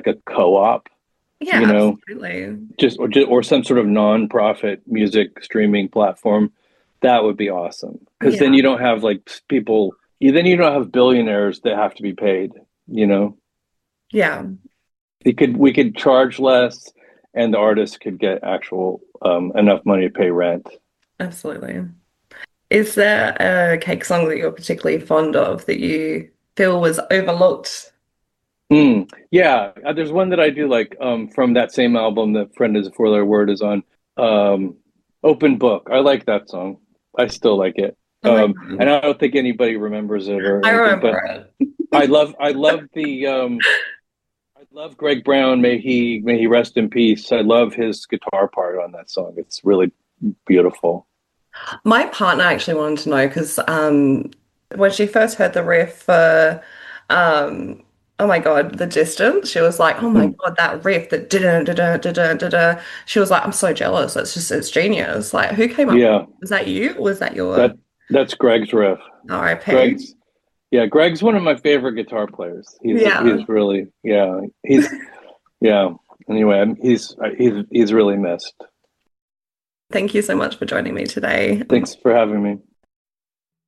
like a co-op, you Yeah, know, absolutely. or some sort of non-profit music streaming platform. That would be awesome. Because then Yeah, you don't have like people, then you don't have billionaires that have to be paid, you know. yeah, We could charge less, and the artist could get actual enough money to pay rent. absolutely. Is there a cake song that you're particularly fond of that you feel was overlooked? Yeah, there's one that I do like from that same album that Friend is a Four-Letter Word is on. Um, Open Book. I like that song. I still like it. Oh my And God. I don't think anybody remembers it or I anything, remember but it. I love Greg Brown. May he rest in peace. I love his guitar part on that song. It's really beautiful. My partner actually wanted to know because when she first heard the riff for oh my God, The Distance, she was like, oh my Mm. God, that riff that da da da da da da da. She was like, I'm so jealous. It's genius. Like, who came up with Yeah, was that you? Or was that your that that's Greg's riff. RIP? Greg's Yeah, Greg's one of my favorite guitar players. He's Yeah. he's really yeah, yeah. Anyway, he's really missed. Thank you so much for joining me today. Thanks for having me.